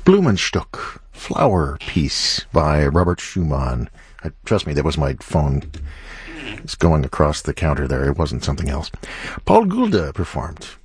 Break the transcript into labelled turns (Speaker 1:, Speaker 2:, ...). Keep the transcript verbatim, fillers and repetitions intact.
Speaker 1: Blumenstück, Flower Piece by Robert Schumann. Uh, trust me, that was my phone. It's going across the counter there. It wasn't something else. Paul Gulda performed